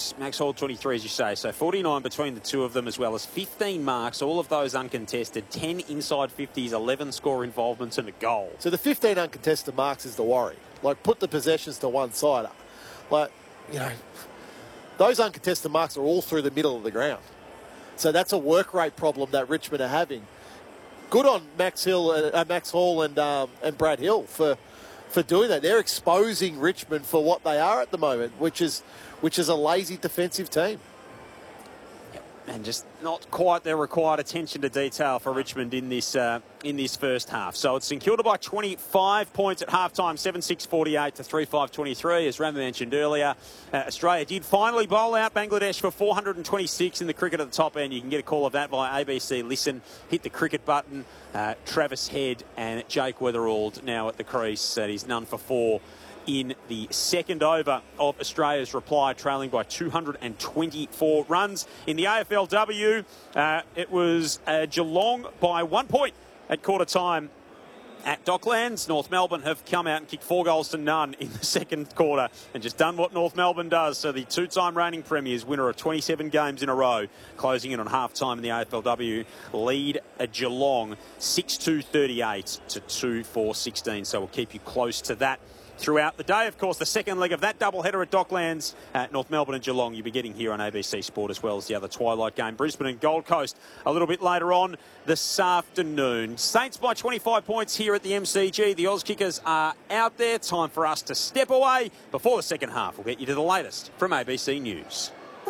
points. Max Hall 23, as you say. So 49 between the two of them, as well as 15 marks, all of those uncontested, 10 inside 50s, 11 score involvements and a goal. So the 15 uncontested marks is the worry. Like, put the possessions to one side. Like, you know, those uncontested marks are all through the middle of the ground. So that's a work rate problem that Richmond are having. Good on Max Hall and Brad Hill for doing that. They're exposing Richmond for what they are at the moment, which is a lazy defensive team. And just not quite the required attention to detail for Richmond in this first half. So it's St Kilda by 25 points at halftime, 7-6-48 to 3-5-23. As Rama mentioned earlier, Australia did finally bowl out Bangladesh for 426 in the cricket at the top end. You can get a call of that via ABC Listen. Hit the cricket button. Travis Head and Jake Weatherald now at the crease. He's none for 4 in the second over of Australia's reply, trailing by 224 runs. In the AFLW, it was Geelong by 1 point at quarter time at Docklands. North Melbourne have come out and kicked 4 goals to none in the second quarter and just done what North Melbourne does. So the two-time reigning premiers, winner of 27 games in a row, closing in on half-time in the AFLW, lead a Geelong 6-2-38 to 2-4-16. So we'll keep you close to that throughout the day. Of course, the second leg of that doubleheader at Docklands at North Melbourne and Geelong, you'll be getting here on ABC Sport, as well as the other twilight game, Brisbane and Gold Coast, a little bit later on this afternoon. Saints by 25 points here at the MCG. The Auskickers are out there. Time for us to step away before the second half. We'll get you to the latest from ABC News.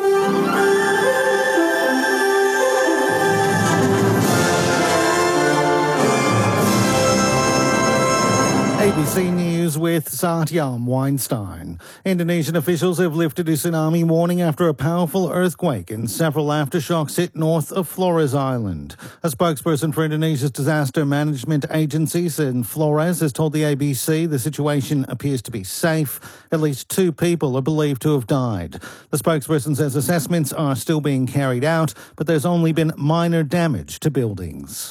ABC News with Satyam Weinstein. Indonesian officials have lifted a tsunami warning after a powerful earthquake and several aftershocks hit north of Flores Island. A spokesperson for Indonesia's disaster management agency in Flores has told the ABC the situation appears to be safe. At least 2 people are believed to have died. The spokesperson says assessments are still being carried out, but there's only been minor damage to buildings.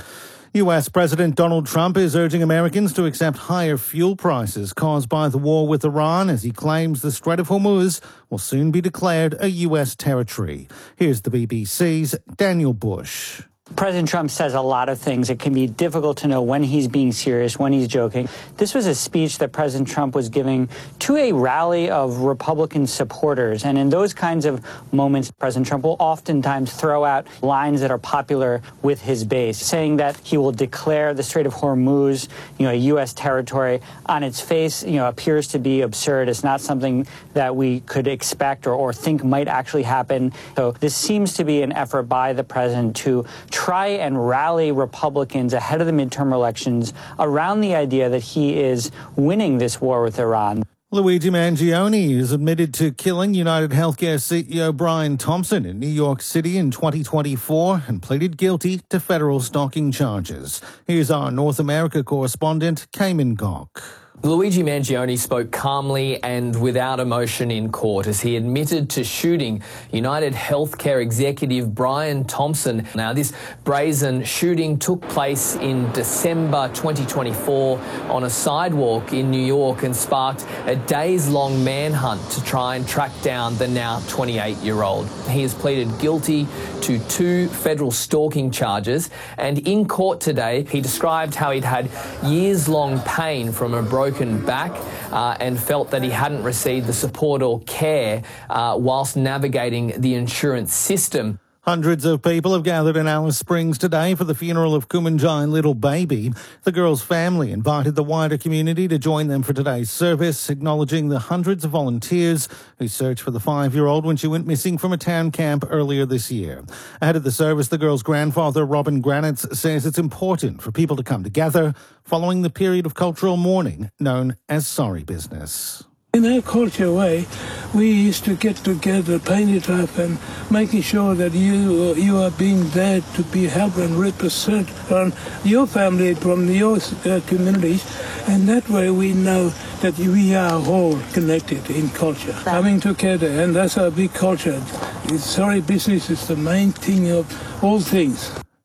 U.S. President Donald Trump is urging Americans to accept higher fuel prices caused by the war with Iran as he claims the Strait of Hormuz will soon be declared a U.S. territory. Here's the BBC's Daniel Bush. President Trump says a lot of things. It can be difficult to know when he's being serious, when he's joking. This was a speech that President Trump was giving to a rally of Republican supporters. And in those kinds of moments, President Trump will oftentimes throw out lines that are popular with his base, saying that he will declare the Strait of Hormuz, a U.S. territory. On its face, appears to be absurd. It's not something that we could expect or think might actually happen. So this seems to be an effort by the president to try and rally Republicans ahead of the midterm elections around the idea that he is winning this war with Iran. Luigi Mangione is admitted to killing United Healthcare CEO Brian Thompson in New York City in 2024 and pleaded guilty to federal stalking charges. Here's our North America correspondent, Cayman Gok. Luigi Mangione spoke calmly and without emotion in court as he admitted to shooting United Healthcare executive Brian Thompson. Now, this brazen shooting took place in December 2024 on a sidewalk in New York and sparked a days-long manhunt to try and track down the now 28-year-old. He has pleaded guilty to 2 federal stalking charges, and in court today, he described how he'd had years-long pain from a broken back and felt that he hadn't received the support or care whilst navigating the insurance system. Hundreds of people have gathered in Alice Springs today for the funeral of Kumanjai's little baby. The girl's family invited the wider community to join them for today's service, acknowledging the hundreds of volunteers who searched for the 5-year-old when she went missing from a town camp earlier this year. Ahead of the service, the girl's grandfather, Robin Granitz, says it's important for people to come together following the period of cultural mourning known as sorry business. In our culture way, we used to get together, paint it up, and making sure that you are being there to be helped and represent on your family from your communities, and that way we know that we are all connected in culture, coming together, and that's our big culture. Sorry business is the main thing of all things.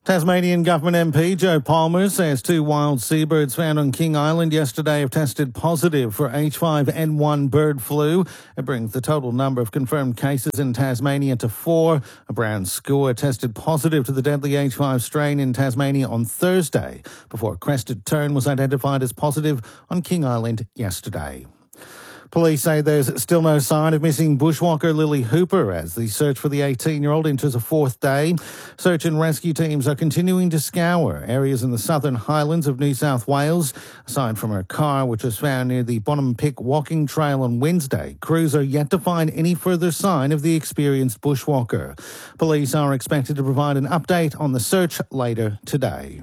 Tasmanian Government MP Joe Palmer says 2 wild seabirds found on King Island yesterday have tested positive for H5N1 bird flu. It brings the total number of confirmed cases in Tasmania to 4. A brown skua tested positive to the deadly H5 strain in Tasmania on Thursday, before a crested tern was identified as positive on King Island yesterday. Police say there's still no sign of missing bushwalker Lily Hooper as the search for the 18-year-old enters a 4th day. Search and rescue teams are continuing to scour areas in the southern highlands of New South Wales. Aside from her car, which was found near the Bonham-Pick walking trail on Wednesday, crews are yet to find any further sign of the experienced bushwalker. Police are expected to provide an update on the search later today.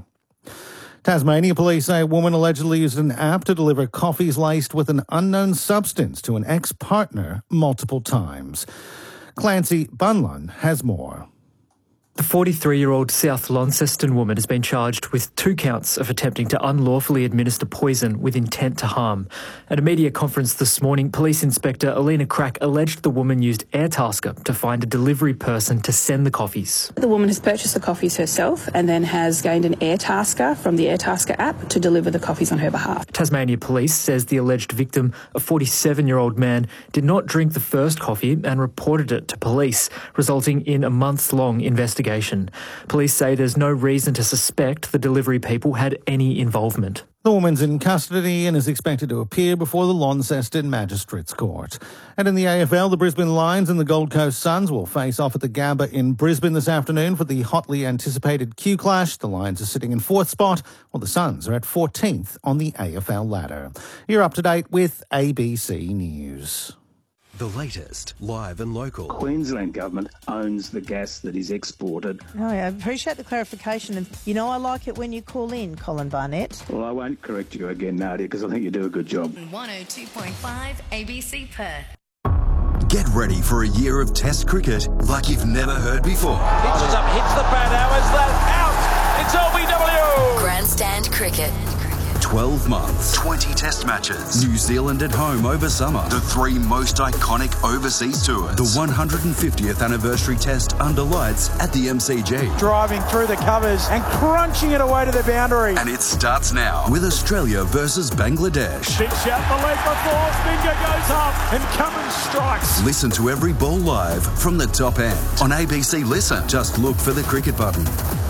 Tasmania police say a woman allegedly used an app to deliver coffees laced with an unknown substance to an ex-partner multiple times. Clancy Bunlun has more. The 43-year-old South Launceston woman has been charged with 2 counts of attempting to unlawfully administer poison with intent to harm. At a media conference this morning, Police Inspector Alina Crack alleged the woman used Airtasker to find a delivery person to send the coffees. The woman has purchased the coffees herself and then has gained an Airtasker from the Airtasker app to deliver the coffees on her behalf. Tasmania Police says the alleged victim, a 47-year-old man, did not drink the first coffee and reported it to police, resulting in a months-long investigation. Police say there's no reason to suspect the delivery people had any involvement. The woman's in custody and is expected to appear before the Launceston Magistrates Court. And in the AFL, the Brisbane Lions and the Gold Coast Suns will face off at the Gabba in Brisbane this afternoon for the hotly anticipated Q Clash. The Lions are sitting in 4th spot, while the Suns are at 14th on the AFL ladder. You're up to date with ABC News. The latest, live and local. Queensland Government owns the gas that is exported. Oh, I appreciate the clarification. And, you know, I like it when you call in, Colin Barnett. Well, I won't correct you again, Nadia, because I think you do a good job. 102.5 ABC Perth. Get ready for a year of Test cricket like you've never heard before. Pitches up, hits the bat, how is that? Out! It's LBW! Grandstand cricket. 12 months, 20 Test matches, New Zealand at home over summer, the 3 most iconic overseas tours, the 150th anniversary Test under lights at the MCG. Driving through the covers and crunching it away to the boundary. And it starts now with Australia versus Bangladesh. Big shout the leg before, finger goes up and Cummins strikes. Listen to every ball live from the top end on ABC Listen. Just look for the cricket button.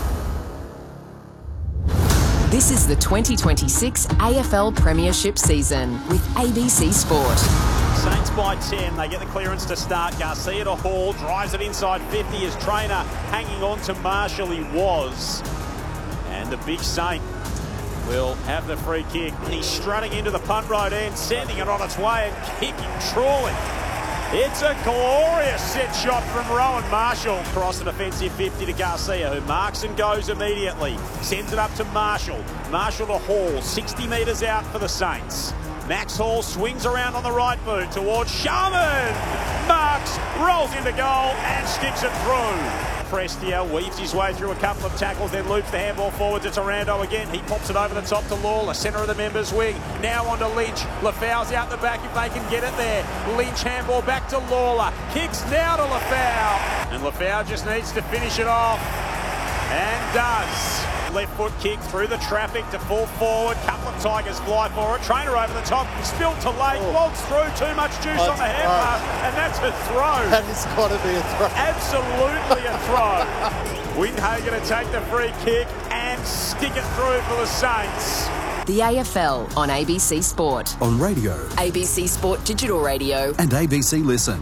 This is the 2026 AFL Premiership season with ABC Sport. Saints by 10. They get the clearance to start. Garcia to Hall. Drives it inside 50 as Trainer hanging on to Marshall. He was. And the big Saint will have the free kick. He's strutting into the punt road end, sending it on its way and kicking truly. It's a glorious set shot from Rowan Marshall. Across the defensive 50 to Garcia, who marks and goes immediately. Sends it up to Marshall. Marshall to Hall, 60 metres out for the Saints. Max Hall swings around on the right boot towards Sharman. Marks, rolls into goal and sticks it through. Prestia weaves his way through a couple of tackles, then loops the handball forward to Taranto again. He pops it over the top to Lawler, centre of the members' wing. Now on to Lynch. Lafau's out the back if they can get it there. Lynch handball back to Lawler. Kicks now to Lafau. And Lafau just needs to finish it off. And does. Left foot kick through the traffic to fall forward. Couple of Tigers fly for it. Trainer over the top. Spilled to late. Logs through. Too much juice on the handbar. And that's a throw. That has got to be a throw. Absolutely a throw. Windhagen to take the free kick and stick it through for the Saints. The AFL on ABC Sport. On radio. ABC Sport Digital Radio. And ABC Listen.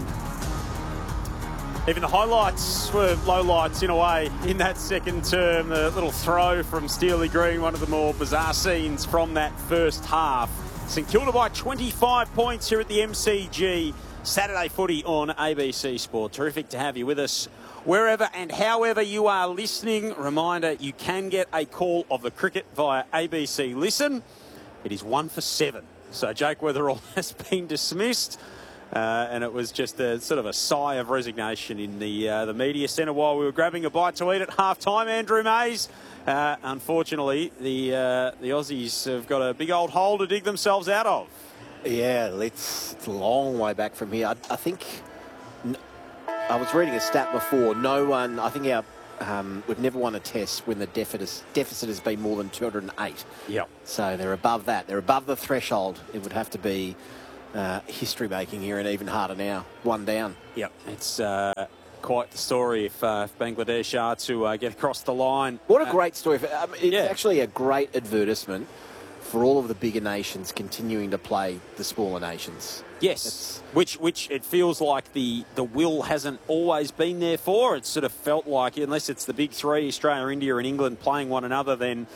Even the highlights were lowlights in a way in that second term. The little throw from Steely Green, one of the more bizarre scenes from that first half. St Kilda by 25 points here at the MCG. Saturday footy on ABC Sport. Terrific to have you with us wherever and however you are listening. Reminder, you can get a call of the cricket via ABC Listen. It is 1 for 7. So Jake Weatherall has been dismissed. And it was just a sort of a sigh of resignation in the media centre while we were grabbing a bite to eat at half-time. Andrew Mays, unfortunately, the Aussies have got a big old hole to dig themselves out of. Yeah, it's a long way back from here. I think I was reading a stat before. No one, I think our we've never won a test when the deficit has been more than 208. Yep. So they're above that. They're above the threshold. It would have to be history-making here, and even harder now. One down. Yep. It's quite the story if Bangladesh are to get across the line. What a great story. It's actually a great advertisement for all of the bigger nations continuing to play the smaller nations. Yes, which it feels like the will hasn't always been there for. It's sort of felt like, unless it's the big three, Australia, India and England playing one another, then,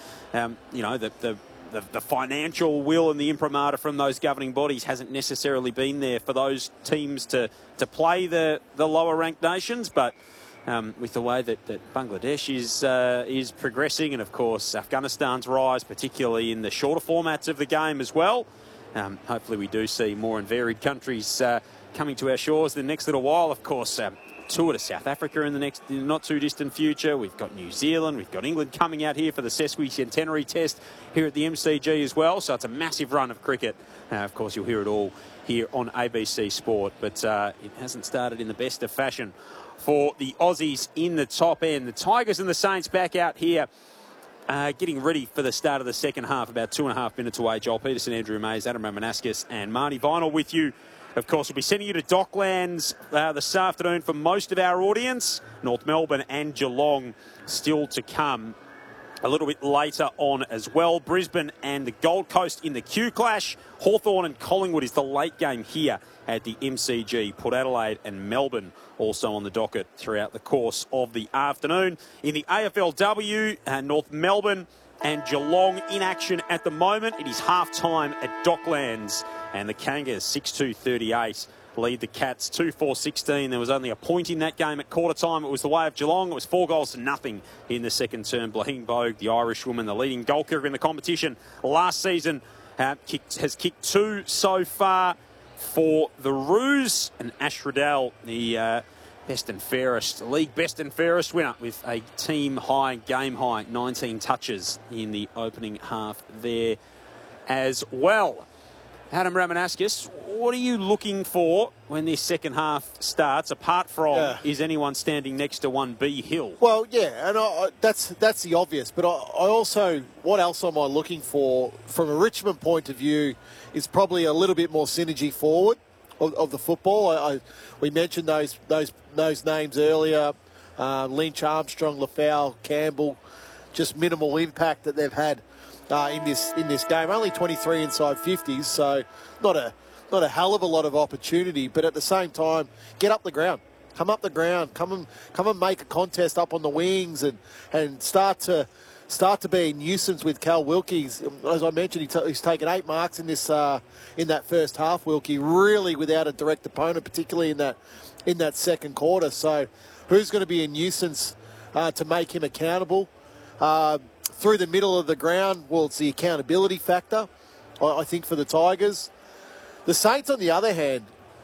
the financial will and the imprimatur from those governing bodies hasn't necessarily been there for those teams to play the lower ranked nations. But with the way that Bangladesh is progressing, and of course Afghanistan's rise, particularly in the shorter formats of the game as well, hopefully we do see more and varied countries coming to our shores in the next little while. Of course, tour to South Africa in the not too distant future. We've got New Zealand, we've got England coming out here for the sesquicentenary test here at the MCG as well. So it's a massive run of cricket. Of course, you'll hear it all here on ABC Sport, but it hasn't started in the best of fashion for the Aussies in the top end. The Tigers and the Saints back out here, getting ready for the start of the second half, about 2.5 minutes away. Joel Peterson, Andrew Mays, Adam Ramanauskas and Marty Vinyl with you. Of course, we'll be sending you to Docklands this afternoon for most of our audience. North Melbourne and Geelong still to come a little bit later on as well. Brisbane and the Gold Coast in the Q Clash. Hawthorn and Collingwood is the late game here at the MCG. Port Adelaide and Melbourne also on the docket throughout the course of the afternoon. In the AFLW, North Melbourne and Geelong in action at the moment. It is half-time at Docklands, and the Kangas 6-2-38 lead the Cats 2-4-16. There was only a point in that game at quarter time. It was the way of Geelong. It was 4-0 in the second term. Blaine Bogue, the Irish woman, the leading goal kicker in the competition last season, has kicked 2 so far for the Roos. And Ash Riddell, the league best and fairest winner with a team high, game high, 19 touches in the opening half there as well. Adam Ramanauskas, what are you looking for when this second half starts, apart from is anyone standing next to 1B Hill? Well, yeah, and that's the obvious. But I also, what else am I looking for from a Richmond point of view is probably a little bit more synergy forward of the football. We mentioned those names earlier, Lynch, Armstrong, Lafau, Campbell, just minimal impact that they've had in this game. Only 23 inside 50s, so not a hell of a lot of opportunity. But at the same time, get up the ground, come up the ground, come and make a contest up on the wings, and start to be a nuisance with Cal Wilkes. As I mentioned, he's taken 8 marks in that first half. Wilkie really without a direct opponent, particularly in that second quarter. So who's going to be a nuisance to make him accountable? Through the middle of the ground, well, it's the accountability factor, I think, for the Tigers. The Saints, on the other hand,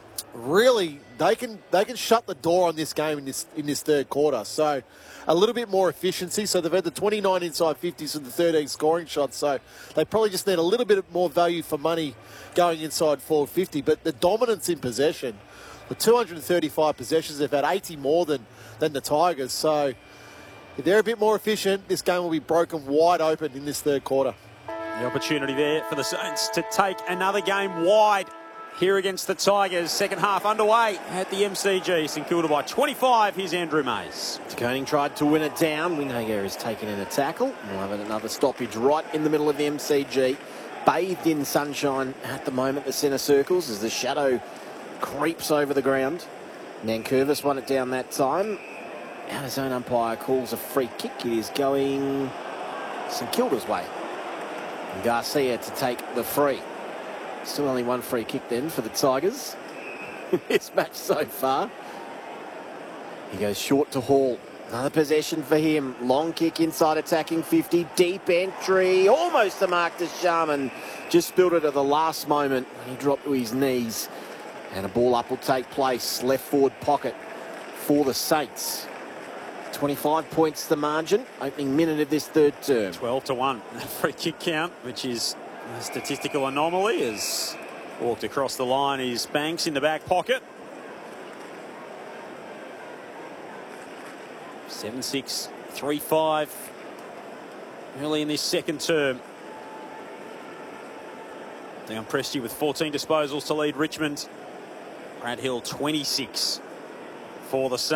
really they can shut the door on this game in this third quarter. So a little bit more efficiency. So they've had the 29 inside 50s and the 13 scoring shots. So they probably just need a little bit more value for money going inside 450. But the dominance in possession, the 235 possessions, they've had 80 more than the Tigers. So if they're a bit more efficient, this game will be broken wide open in this third quarter. The opportunity there for the Saints to take another game wide here against the Tigers. Second half underway at the MCG. St Kilda by 25. Here's Andrew Mays. Koning tried to win it down. Winager has taken in a tackle. We'll have another stoppage right in the middle of the MCG. Bathed in sunshine at the moment, the centre circles, as the shadow creeps over the ground. Nankervis won it down that time. Out of zone umpire calls a free kick. It is going St Kilda's way. And Garcia to take the free. Still only one free kick then for the Tigers in this match so far. He goes short to Hall. Another possession for him. Long kick inside attacking 50. Deep entry. Almost the mark to Sharman. Just spilled it at the last moment when he dropped to his knees. And a ball up will take place. Left forward pocket for the Saints. 25 points the margin. Opening minute of this third term. 12-1. Free kick count, which is a statistical anomaly, has walked across the line. Is Banks in the back pocket. 7-6, 3-5 early in this second term. Leon Presti with 14 disposals to lead Richmond. Brad Hill 26 for the Suns.